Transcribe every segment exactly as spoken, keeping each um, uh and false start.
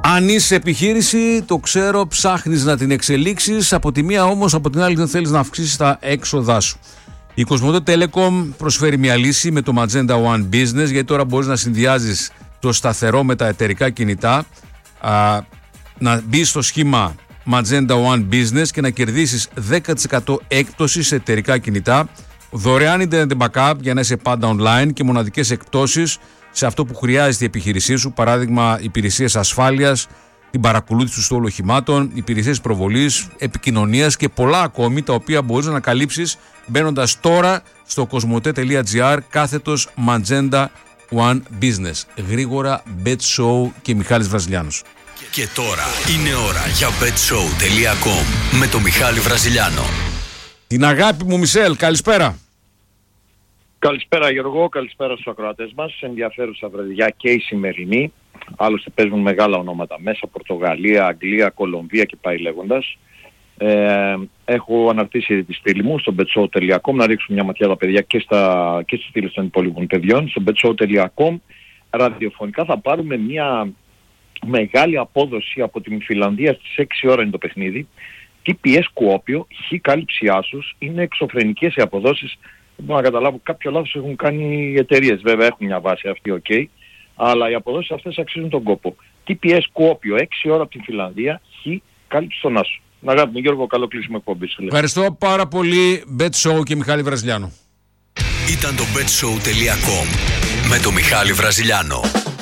Αν είσαι επιχείρηση, το ξέρω, ψάχνεις να την εξελίξεις. Από τη μία όμως, από την άλλη δεν θέλεις να αυξήσεις τα έξοδά σου. Η Κοσμοτέ Telecom προσφέρει μια λύση με το Magenta One Business, γιατί τώρα μπορείς να συνδυάζεις το σταθερό με τα εταιρικά κινητά, α, να μπεις στο σχήμα Magenta One Business και να κερδίσεις δέκα τοις εκατό έκπτωση σε εταιρικά κινητά, δωρεάν internet backup για να είσαι πάντα online και μοναδικές εκπτώσεις σε αυτό που χρειάζεται η επιχείρησή σου, παράδειγμα υπηρεσίες ασφάλειας, την παρακολούθηση του στόλου οχημάτων, υπηρεσίες προβολής, επικοινωνίας και πολλά ακόμη, τα οποία μπορείς να ανακαλύψεις μπαίνοντας τώρα στο κοσμοτέ.gr κάθετος Magenta One Business. Γρήγορα, BetShow και Μιχάλης Βραζιλιάνος. Και τώρα είναι ώρα για μπετσόου τελεία κομ με το Μιχάλη Βραζιλιάνο. Την αγάπη μου Μισελ, καλησπέρα. Καλησπέρα Γιώργο, καλησπέρα στους ακροατές μας. Ενδιαφέρουσα βραδιά και η σημερινή. Άλλωστε παίζουν μεγάλα ονόματα μέσα, Πορτογαλία, Αγγλία, Κολομβία και πάει λέγοντας. Ε, έχω αναρτήσει τη στήλη μου στο μπετσόου τελεία κομ να ρίξουν μια ματιά τα παιδιά και, στα, και στις στήλες των υπόλοιπων παιδιών. Στο μπετσόου τελεία κομ ραδιοφωνικά θα πάρουμε μια μεγάλη απόδοση από την Φινλανδία. Στις έξι ώρα είναι το παιχνίδι. τι πι ες Κουόπιο, χ κάλυψη άσους, είναι εξωφρενικές οι αποδόσεις. Δεν μπορώ να καταλάβω, κάποιο λάθος έχουν κάνει οι εταιρείες. Βέβαια έχουν μια βάση αυτή, οκ. Okay, αλλά οι αποδόσεις αυτές αξίζουν τον κόπο. τι πι ες Κουόπιο, έξι ώρα από την Φινλανδία, χ κάλυψη στον άσο. Να αγάπη Γιώργο, καλό κλείσιμο εκπομπής. Ευχαριστώ πάρα πολύ, BetShow και Μιχάλη Βραζιλιάνο. Ήταν το μπετσόου τελεία κομ με το Μιχάλη Βραζιλιάνο.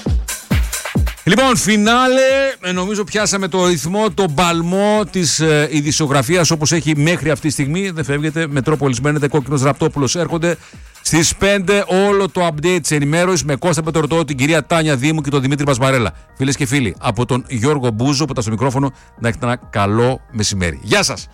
Λοιπόν, φινάλε, νομίζω πιάσαμε το ρυθμό, τον παλμό της ε, ειδησιογραφίας όπως έχει μέχρι αυτή τη στιγμή. Δεν φεύγετε, Μετρόπολης μένετε, Κόκκινος Ραπτόπουλος έρχονται. Στις πέντε όλο το update της ενημέρωσης με Κώστα Πετρωτό, την κυρία Τάνια Δήμου και τον Δημήτρη Πασμαρέλα. Φίλες και φίλοι, από τον Γιώργο Μπούζο που ήταν στο μικρόφωνο, να έχετε ένα καλό μεσημέρι. Γεια σας!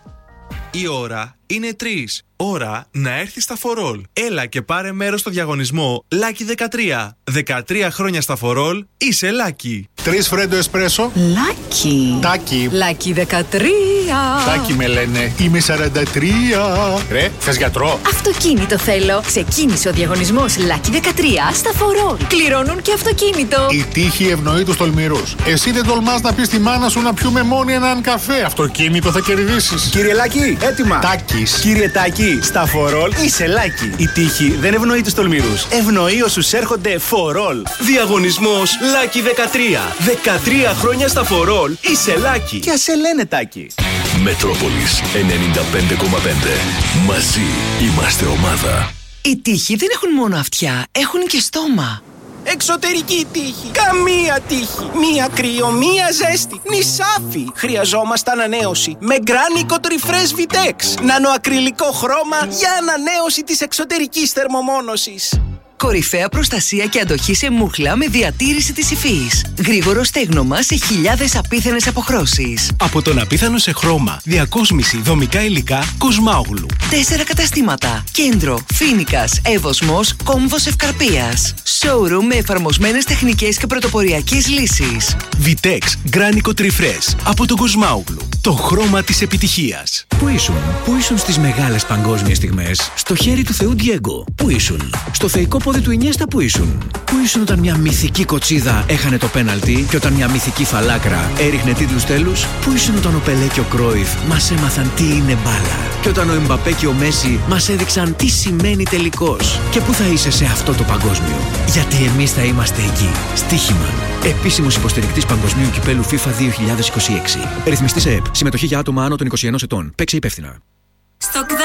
Η ώρα είναι τρεις. Ώρα να έρθει στα φορόλ. Έλα και πάρε μέρος στο διαγωνισμό Lucky δεκατρία. δεκατρία χρόνια στα φορόλ, είσαι Lucky. Τρεις φρέντο εσπρέσο. Lucky. Τάκι. Lucky δεκατρία. Τάκι με λένε. Είμαι σαράντα τρία. Ρε, θες γιατρό? Αυτοκίνητο θέλω. Ξεκίνησε ο διαγωνισμός Lucky δεκατρία στα φορόλ. Κληρώνουν και αυτοκίνητο. Η τύχη ευνοεί τους τολμηρούς. Εσύ δεν τολμάς να πεις στη μάνα σου να πιούμε μόνοι έναν καφέ. Αυτοκίνητο θα κερδίσεις. Κύριε Λάκη, έτοιμα. Τάκης. Κύριε Τάκη, στα φορόλ είσαι Λάκη. Η τύχη δεν ευνοεί τους τολμηρούς. Ευνοεί όσους έρχονται φορόλ. Διαγωνισμός Lucky δεκατρία. δεκατρία χρόνια στα φορόλ, είσαι Λάκη. Και ας σε λένε Τάκη. Μετρόπολης ενενήντα πέντε κόμμα πέντε. Μαζί είμαστε ομάδα. Οι τύχοι δεν έχουν μόνο αυτιά, έχουν και στόμα. Εξωτερική τύχη. Καμία τύχη. Μία κρύο, μία ζέστη. Νησάφι. Χρειαζόμαστε ανανέωση. Με Γκράνικο Τρυφρές Vitex. Νανοακριλικό χρώμα για ανανέωση της εξωτερικής θερμομόνωσης. Κορυφαία προστασία και αντοχή σε μούχλα με διατήρηση της υφής. Γρήγορο στέγνομα σε χιλιάδες απίθανες αποχρώσεις. Από τον απίθανο σε χρώμα, διακόσμηση, δομικά υλικά, Κοσμάογλου. Τέσσερα καταστήματα. Κέντρο, Φίνικας, Εύωσμος, Κόμβος Ευκαρπίας. Showroom με εφαρμοσμένες τεχνικές και πρωτοποριακές λύσεις. Vitex Γκράνικο Τρυφρές. Από τον Κοσμάογλου. Το χρώμα της επιτυχίας. Πού ήσουν, πού ήσουν στις μεγάλες παγκόσμιες στιγμές? Στο χέρι του Θεού Ντιέγκο. Πού ήσουν? Στο θεϊκό πόδι του Ινιέστα που ήσουν? Πού ήσουν όταν μια μυθική κοτσίδα έχανε το πέναλτι και όταν μια μυθική φαλάκρα έριχνε τίτλους τέλους? Πού ήσουν όταν ο Πελέ και ο Κρόιφ μας έμαθαν τι είναι μπάλα? Και όταν ο Εμπαπέ και ο Μέση μας έδειξαν τι σημαίνει τελικός? Και πού θα είσαι σε αυτό το παγκόσμιο? Γιατί εμείς θα είμαστε εκεί. Στοίχημαν. Επίσημος υποστηρικτής Παγκοσμίου Κυπέλου FIFA δύο χιλιάδες είκοσι έξι. Ρυθμιστής ΕΕΠ. Συμμετοχή για άτομα άνω των είκοσι ενός ετών. Παίξε υπεύθυνα.